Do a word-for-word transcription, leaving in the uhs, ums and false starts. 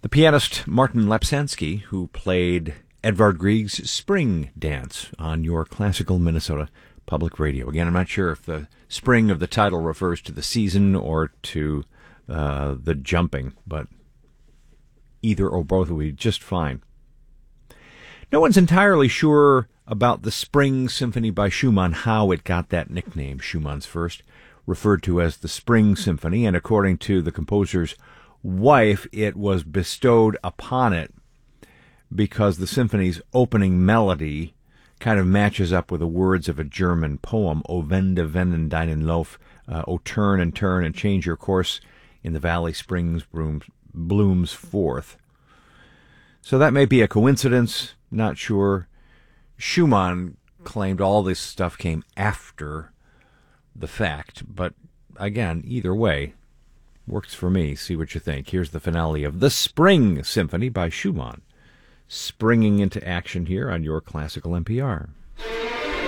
The pianist Martin Lapsansky, who played Edvard Grieg's Spring Dance on your classical Minnesota Public Radio. Again, I'm not sure if the spring of the title refers to the season or to uh, the jumping, but either or both will be just fine. No one's entirely sure about the Spring Symphony by Schumann, how it got that nickname, Schumann's first, referred to as the Spring Symphony, and according to the composer's wife, it was bestowed upon it because the symphony's opening melody kind of matches up with the words of a German poem, O wende, wenden deinen Lauf, uh, O turn and turn and change your course in the valley springs blooms, blooms forth. So that may be a coincidence, not sure. Schumann claimed all this stuff came after the fact, but again, either way, works for me. See what you think. Here's the finale of the Spring Symphony by Schumann, springing into action here on your Classical N P R.